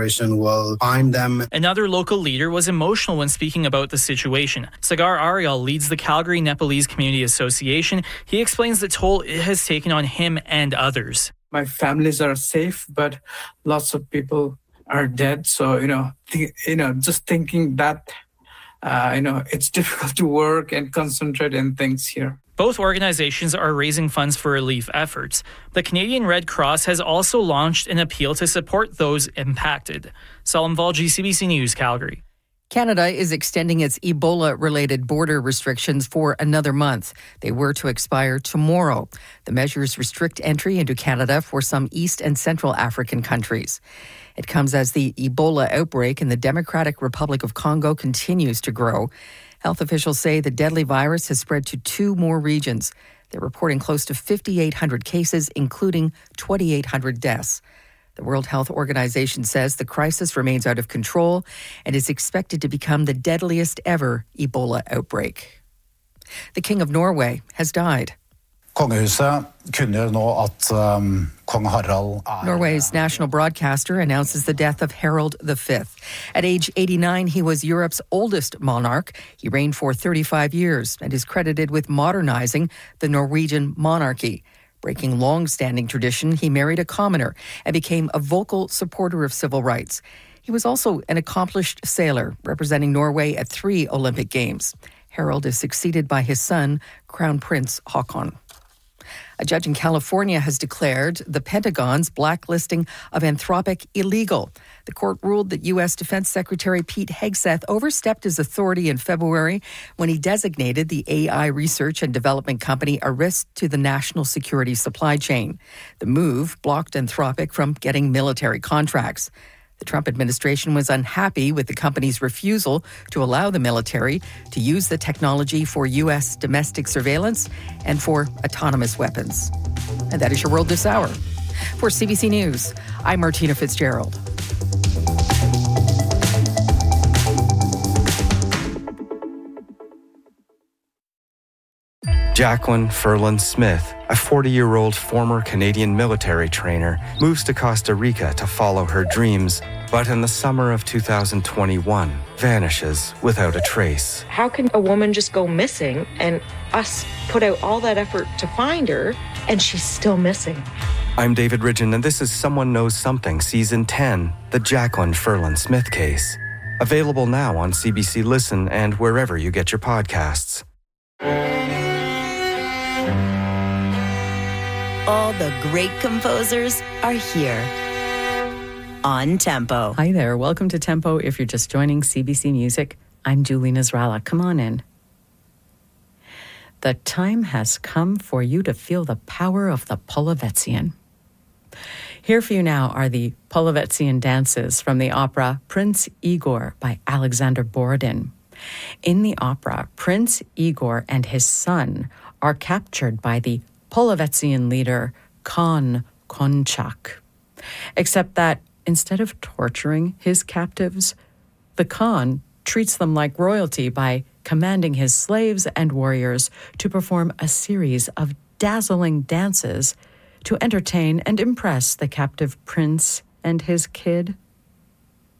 operation will find them. Another local leader was emotional when speaking about the situation. Sagar Arial leads the Calgary Nepalese Community Association. He explains the toll it has taken on him and others. My families are safe, but lots of people are dead. So, just thinking that, it's difficult to work and concentrate in things here. Both organizations are raising funds for relief efforts. The Canadian Red Cross has also launched an appeal to support those impacted. Salim Valji, CBC News, Calgary. Canada is extending its Ebola-related border restrictions for another month. They were to expire tomorrow. The measures restrict entry into Canada for some East and Central African countries. It comes as the Ebola outbreak in the Democratic Republic of Congo continues to grow. Health officials say the deadly virus has spread to 2 more regions. They're reporting close to 5,800 cases, including 2,800 deaths. The World Health Organization says the crisis remains out of control and is expected to become the deadliest ever Ebola outbreak. The King of Norway has died. Kongehuset kunngjør nå at kong Harald Norway's national broadcaster announces the death of Harald V. At age 89, he was Europe's oldest monarch. He reigned for 35 years and is credited with modernizing the Norwegian monarchy. Breaking long-standing tradition, he married a commoner and became a vocal supporter of civil rights. He was also an accomplished sailor, representing Norway at 3 Olympic Games. Harald is succeeded by his son, Crown Prince Haakon. A judge in California has declared the Pentagon's blacklisting of Anthropic illegal. The court ruled that U.S. Defense Secretary Pete Hegseth overstepped his authority in February when he designated the AI research and development company a risk to the national security supply chain. The move blocked Anthropic from getting military contracts. The Trump administration was unhappy with the company's refusal to allow the military to use the technology for U.S. domestic surveillance and for autonomous weapons. And that is your World This Hour. For CBC News, I'm Martina Fitzgerald. Jacqueline Ferland Smith, a 40-year-old former Canadian military trainer, moves to Costa Rica to follow her dreams, but in the summer of 2021, vanishes without a trace. How can a woman just go missing and us put out all that effort to find her and she's still missing? I'm David Ridgen, and this is Someone Knows Something, Season 10, the Jacqueline Ferland Smith case. Available now on CBC Listen and wherever you get your podcasts. All the great composers are here on Tempo. Hi there. Welcome to Tempo. If you're just joining CBC Music, I'm Julie Nasrallah. Come on in. The time has come for you to feel the power of the Polovetzian. Here for you now are the Polovetzian dances from the opera Prince Igor by Alexander Borodin. In the opera, Prince Igor and his son are captured by the Polovetzian leader Khan Konchak. Except that instead of torturing his captives, the Khan treats them like royalty by commanding his slaves and warriors to perform a series of dazzling dances to entertain and impress the captive prince and his kid.